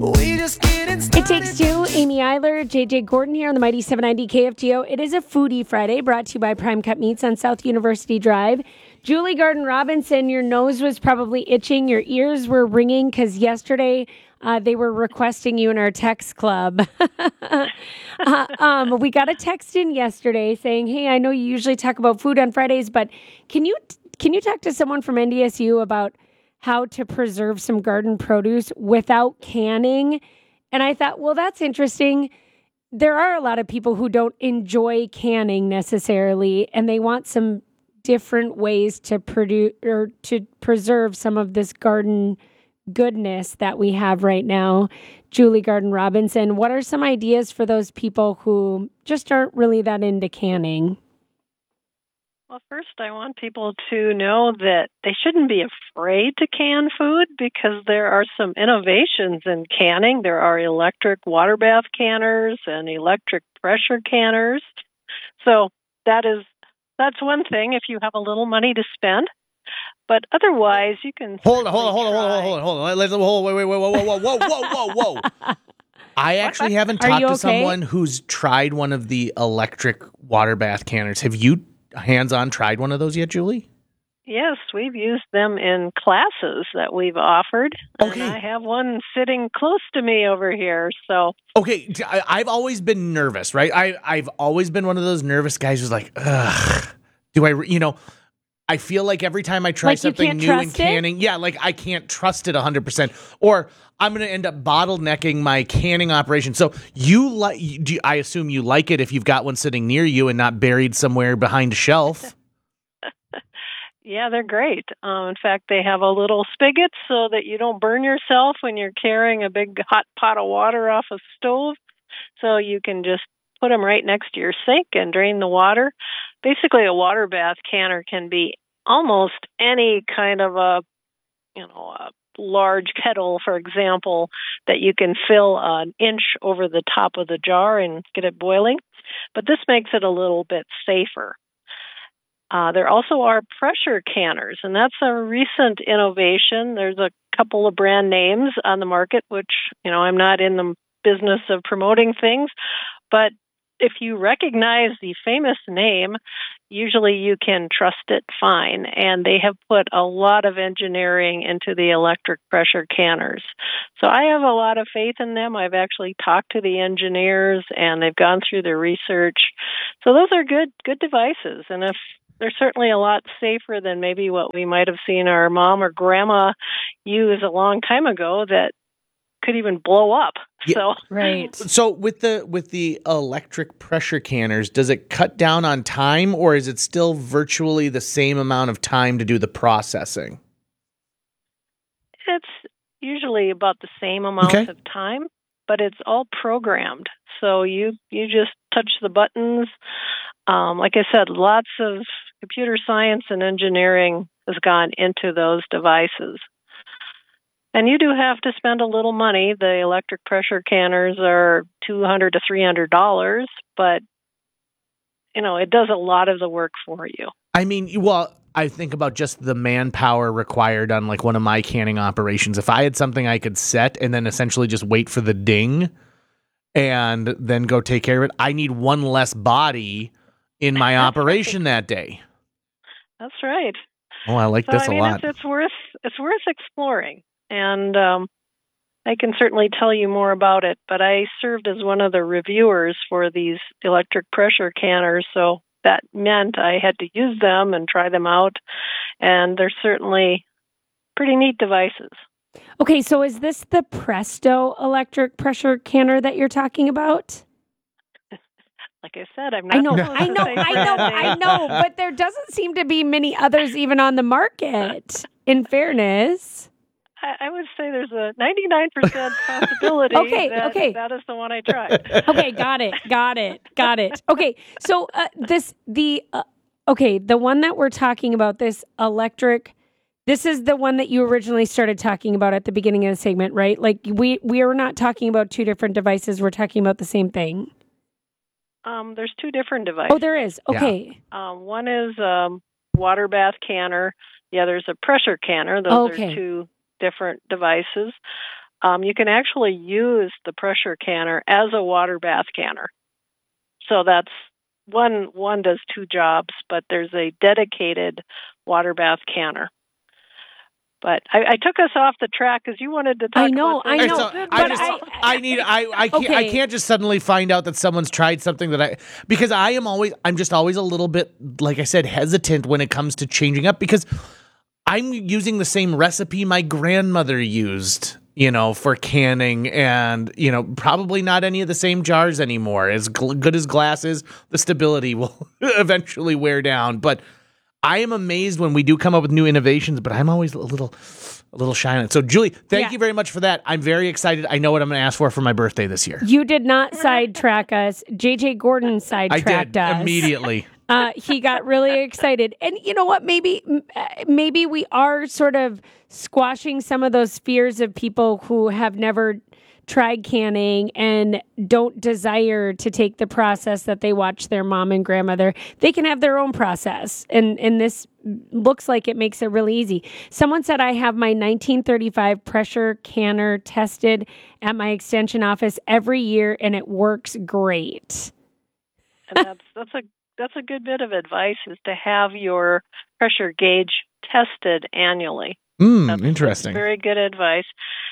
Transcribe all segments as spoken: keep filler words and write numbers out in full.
We just getting It started. Takes Two, Amy Eiler, J J Gordon here on the Mighty seven ninety K F G O. It is a Foodie Friday brought to you by Prime Cut Meats on South University Drive. Julie Garden Robinson, your nose was probably itching. Your ears were ringing because yesterday uh, they were requesting you in our text club. uh, um, we got a text in yesterday saying, hey, I know you usually talk about food on Fridays, but can you can you talk to someone from N D S U about how to preserve some garden produce without canning? And I thought, well, that's interesting. There are a lot of people who don't enjoy canning necessarily, and they want some different ways to produce or to preserve some of this garden goodness that we have right now. Julie Garden Robinson, what are some ideas for those people who just aren't really that into canning? Well, first, I want people to know that they shouldn't be afraid to can food because there are some innovations in canning. There are electric water bath canners and electric pressure canners. So that is that's one thing if you have a little money to spend. But otherwise, you can Hold on, hold on, hold on, hold on, try- hold on, hold on. Let's hold. Wait, wait, wait, whoa, whoa, whoa, whoa, whoa, whoa, whoa. I actually haven't Are talked you to okay? someone who's tried one of the electric water bath canners. Have you hands-on tried one of those yet, Julie? Yes, we've used them in classes that we've offered. Okay. And I have one sitting close to me over here. So Okay, I, I've always been nervous, right? I, I've always been one of those nervous guys who's like, ugh, do I, re-" you know, I feel like every time I try Like you something can't new in trust it? canning, yeah, like I can't trust it one hundred percent. Or I'm going to end up bottlenecking my canning operation. So you like, do you, I assume you like it if you've got one sitting near you and not buried somewhere behind a shelf. yeah, they're great. Um, in fact, they have a little spigot so that you don't burn yourself when you're carrying a big hot pot of water off a stove. So you can just put them right next to your sink and drain the water. Basically, a water bath canner can be almost any kind of a, you know, a large kettle, for example, that you can fill an inch over the top of the jar and get it boiling. But this makes it a little bit safer. Uh, there also are pressure canners, and that's a recent innovation. There's a couple of brand names on the market, which, you know, I'm not in the business of promoting things, but if you recognize the famous name, usually you can trust it fine. And they have put a lot of engineering into the electric pressure canners. So I have a lot of faith in them. I've actually talked to the engineers, and they've gone through their research. So those are good, good devices. And if they're certainly a lot safer than maybe what we might have seen our mom or grandma use a long time ago that could even blow up. Yeah. So Right. So with the with the electric pressure canners, does it cut down on time, or is it still virtually the same amount of time to do the processing? it's usually about the same amount Okay. of time, but it's all programmed. So you you just touch the buttons. Um, like I said, lots of computer science and engineering has gone into those devices. And you do have to spend a little money. The electric pressure canners are two hundred to three hundred dollars, but you know, it does a lot of the work for you. I mean, well, I think about just the manpower required on like one of my canning operations. If I had something I could set and then essentially just wait for the ding and then go take care of it, I need one less body in my operation that day. That's right. Oh, I like So this I mean, a lot. It's, it's worth it's worth exploring, and um, I can certainly tell you more about it. But I served as one of the reviewers for these electric pressure canners, so that meant I had to use them and try them out, and they're certainly pretty neat devices. Okay, so is this the Presto electric pressure canner that you're talking about? Like I said, I'm not. I know, supposed I to know, say I know, brand I names. know, but there doesn't seem to be many others even on the market, in fairness. I, I would say there's a ninety-nine percent possibility Okay, that okay. that is the one I tried. Okay, got it, got it, got it. Okay, so uh, this, the, uh, okay, the one that we're talking about, this electric, this is the one that you originally started talking about at the beginning of the segment, right? Like we, we are not talking about two different devices. We're talking about the same thing. Um, there's two different devices. Oh, there is. Okay. Um, one is um, water bath canner. The other is a pressure canner. Those Okay. are two different devices. um, you can actually use the pressure canner as a water bath canner. So that's one one does two jobs, but there's a dedicated water bath canner. But I, I took us off the track because you wanted to talk I know, about I this. know, So but I just, I- I, need, I, I can't, I Okay. can't just suddenly find out that someone's tried something that I, because I am always, I'm just always a little bit, like I said, hesitant when it comes to changing up because I'm using the same recipe my grandmother used, you know, for canning, and, you know, probably not any of the same jars anymore. As gl- good as glass is, the stability will eventually wear down. But I am amazed when we do come up with new innovations, but I'm always a little, a little shy on it. So, Julie, thank Yeah. you very much for that. I'm very excited. I know what I'm going to ask for for my birthday this year. You did not sidetrack us. J J Gordon I sidetracked did us. immediately. Uh, he got really excited. And you know what? Maybe m- uh, maybe we are sort of squashing some of those fears of people who have never tried canning and don't desire to take the process that they watch their mom and grandmother. They can have their own process. And, and this looks like it makes it really easy. Someone said I have my nineteen thirty-five pressure canner tested at my extension office every year, and it works great. And that's that's a that's a good bit of advice, is to have your pressure gauge tested annually. Mm, That's interesting. very good advice.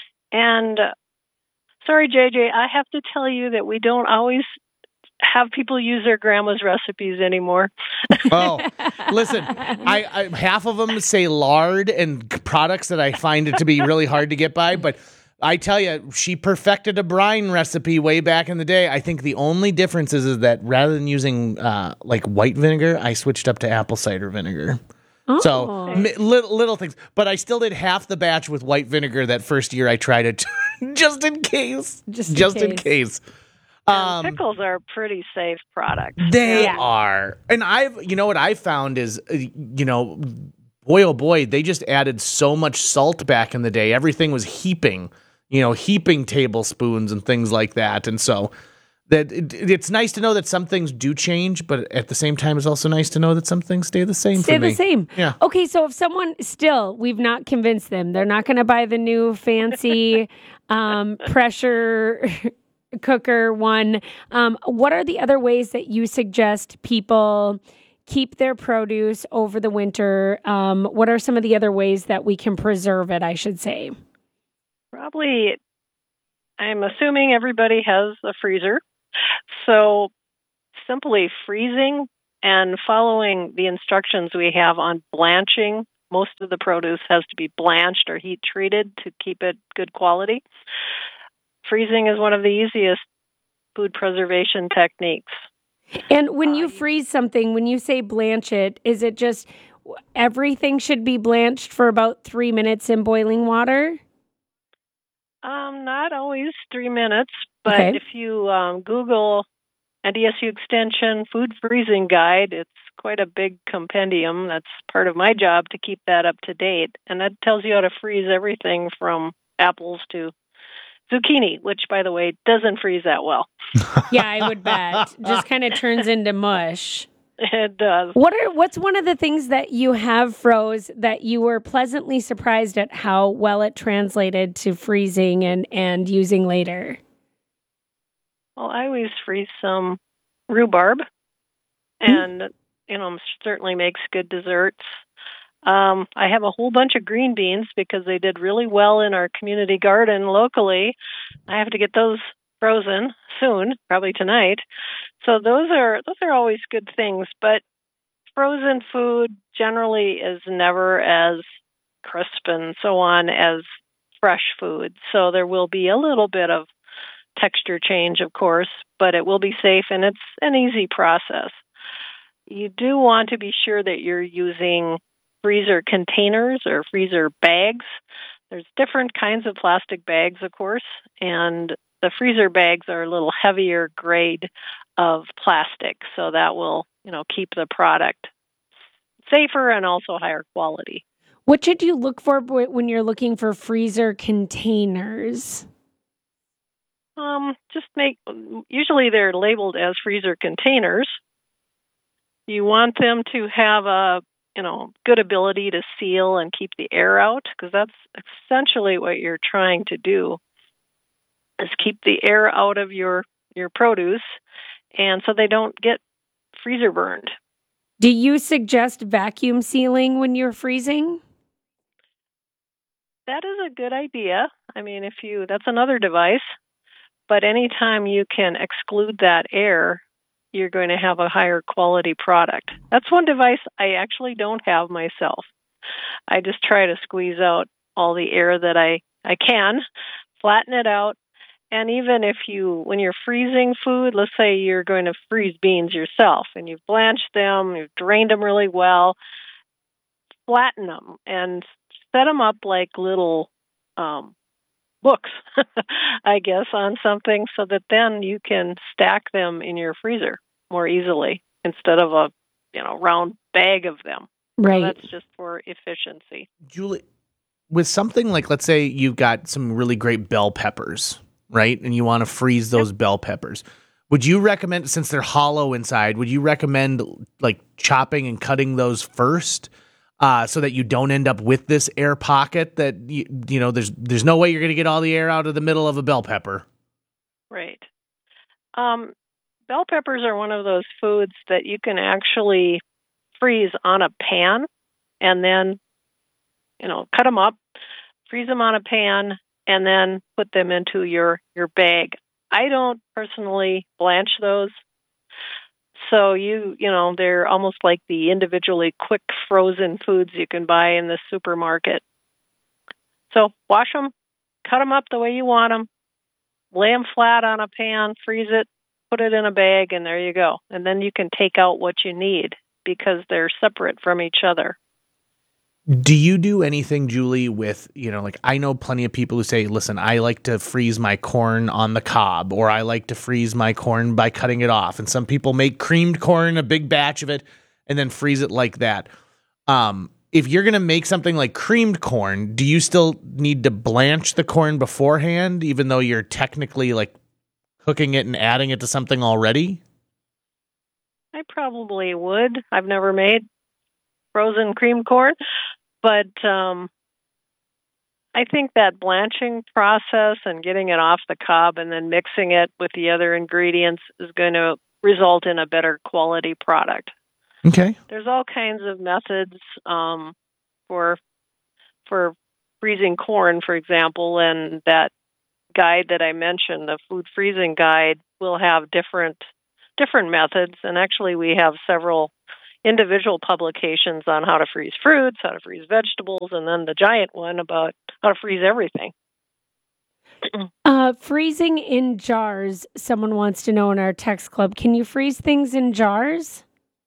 And uh, sorry, J J, I have to tell you that we don't always have people use their grandma's recipes anymore. Oh, listen, I, I half of them say lard and c- products that I find it to be really hard to get by, but I tell you, she perfected a brine recipe way back in the day. I think the only difference is, is that rather than using uh, like white vinegar, I switched up to apple cider vinegar. Oh. So mi- little, little things, but I still did half the batch with white vinegar that first year I tried it, just in case, Just in just in case. case. Um, And pickles are a pretty safe product. They Yeah. are. And I've, you know what I found is, uh, you know, boy, oh boy, they just added so much salt back in the day. Everything was heaping, you know, heaping tablespoons and things like that. And so that it, it's nice to know that some things do change, but at the same time, it's also nice to know that some things stay the same Stay for me. the same. Yeah. Okay, so if someone still, we've not convinced them, they're not going to buy the new fancy um, pressure cooker one. Um, what are the other ways that you suggest people keep their produce over the winter? Um, what are some of the other ways that we can preserve it, I should say? Probably, I'm assuming everybody has a freezer. So simply freezing and following the instructions we have on blanching. Most of the produce has to be blanched or heat treated to keep it good quality. Freezing is one of the easiest food preservation techniques. And when you Uh, freeze something, when you say blanch it, is it just everything should be blanched for about three minutes in boiling water? Um, not always three minutes, but Okay. if you um, Google N D S U Extension Food Freezing Guide, it's quite a big compendium. That's part of my job to keep that up to date. And that tells you how to freeze everything from apples to zucchini, which, by the way, doesn't freeze that well. Yeah, I would bet. Just kind of turns into mush. It does. What are what's one of the things that you have froze that you were pleasantly surprised at how well it translated to freezing and, and using later? Well, I always freeze some rhubarb, and you know, certainly makes good desserts. Um, I have a whole bunch of green beans because they did really well in our community garden locally. I have to get those frozen soon, probably tonight. So those are those are always good things. But frozen food generally is never as crisp and so on as fresh food. So there will be a little bit of texture change, of course, but it will be safe and it's an easy process. You do want to be sure that you're using freezer containers or freezer bags. There's different kinds of plastic bags, of course, and the freezer bags are a little heavier grade of plastic, so that will, you know, keep the product safer and also higher quality. What should you look for w- when you're looking for freezer containers? Um, just make, usually they're labeled as freezer containers. You want them to have a, you know, good ability to seal and keep the air out, because that's essentially what you're trying to do. is keep the air out of your, your produce, and so they don't get freezer burned. Do you suggest vacuum sealing when you're freezing? That is a good idea. I mean, if you, that's another device, but anytime you can exclude that air, you're going to have a higher quality product. That's one device I actually don't have myself. I just try to squeeze out all the air that I, I can, flatten it out. And even if you, when you're freezing food, let's say you're going to freeze beans yourself and you've blanched them, you've drained them really well, flatten them and set them up like little um, books, I guess, on something so that then you can stack them in your freezer more easily instead of a, you know, round bag of them. Right. So that's just for efficiency. Julie, with something like, let's say you've got some really great bell peppers, right? And you want to freeze those yep. bell peppers. Would you recommend, since they're hollow inside, would you recommend like chopping and cutting those first uh, so that you don't end up with this air pocket that, you, you know, there's there's no way you're going to get all the air out of the middle of a bell pepper? Right. Um, bell peppers are one of those foods that you can actually freeze on a pan and then, you know, cut them up, freeze them on a pan, and then put them into your, your bag. I don't personally blanch those. So you, you know, they're almost like the individually quick frozen foods you can buy in the supermarket. So wash them, cut them up the way you want them, lay them flat on a pan, freeze it, put it in a bag, and there you go. And then you can take out what you need because they're separate from each other. Do you do anything, Julie, with, you know, like I know plenty of people who say, listen, I like to freeze my corn on the cob, or I like to freeze my corn by cutting it off. And some people make creamed corn, a big batch of it, and then freeze it like that. Um, if you're going to make something like creamed corn, do you still need to blanch the corn beforehand, even though you're technically like cooking it and adding it to something already? I probably would. I've never made frozen creamed corn. But um, I think that blanching process and getting it off the cob and then mixing it with the other ingredients is going to result in a better quality product. Okay. There's all kinds of methods um, for for freezing corn, for example, and that guide that I mentioned, the food freezing guide, will have different different methods. And actually, we have several individual publications on how to freeze fruits, how to freeze vegetables, and then the giant one about how to freeze everything. uh, freezing in jars, someone wants to know in our text club. Can you freeze things in jars?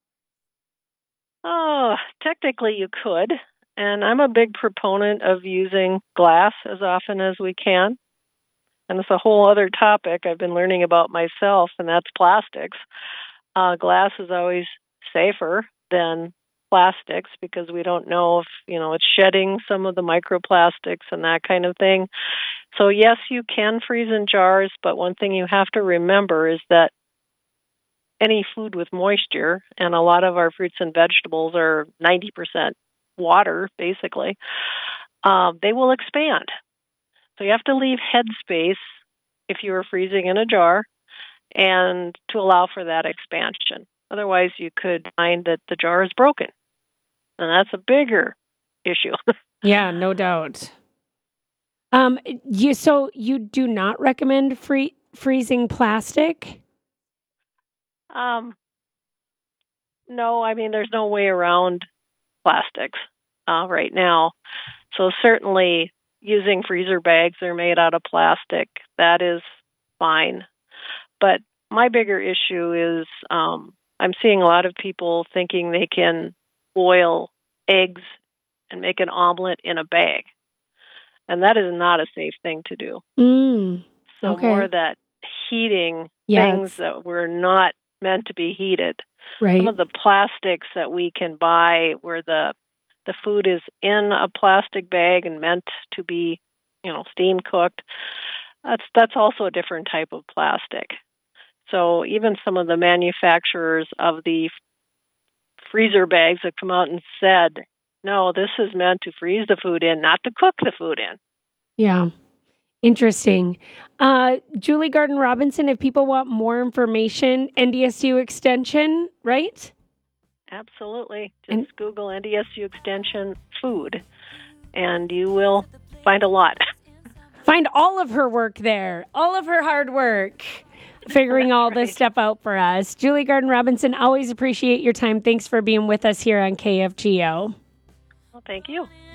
Oh, technically you could. And I'm a big proponent of using glass as often as we can. And it's a whole other topic I've been learning about myself, and that's plastics. Uh, glass is always safer than plastics because we don't know if, you know, it's shedding some of the microplastics and that kind of thing. So yes, you can freeze in jars, but one thing you have to remember is that any food with moisture, and a lot of our fruits and vegetables are ninety percent water, basically, uh, they will expand. So you have to leave headspace if you are freezing in a jar and to allow for that expansion. Otherwise, you could find that the jar is broken, and that's a bigger issue. Yeah, no doubt. Um, you so you do not recommend free, freezing plastic? Um, no, I mean, there's no way around plastics uh, right now. So certainly using freezer bags that are made out of plastic, that is fine. But my bigger issue is um, I'm seeing a lot of people thinking they can boil eggs and make an omelet in a bag. And that is not a safe thing to do. Mm, so okay. more that heating yes. things that were not meant to be heated. Right. Some of the plastics that we can buy where the the food is in a plastic bag and meant to be, you know, steam cooked, that's that's also a different type of plastic. So even some of the manufacturers of the freezer bags have come out and said, no, this is meant to freeze the food in, not to cook the food in. Yeah. Interesting. Uh, Julie Garden Robinson, if people want more information, N D S U Extension, right? Absolutely. Just And- Google N D S U Extension food, and you will find a lot. Find all of her work there, all of her hard work, figuring all this stuff out for us. Julie Garden Robinson, always appreciate your time. Thanks for being with us here on K F G O. Well, thank you.